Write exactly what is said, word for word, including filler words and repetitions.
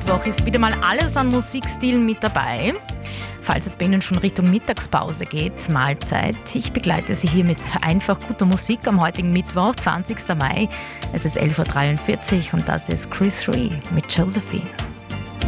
Mittwoch ist wieder mal alles an Musikstilen mit dabei. Falls es bei Ihnen schon Richtung Mittagspause geht, Mahlzeit. Ich begleite Sie hier mit einfach guter Musik am heutigen Mittwoch, zwanzigsten Mai. Es ist elf Uhr dreiundvierzig und das ist Chris Rea mit Josephine.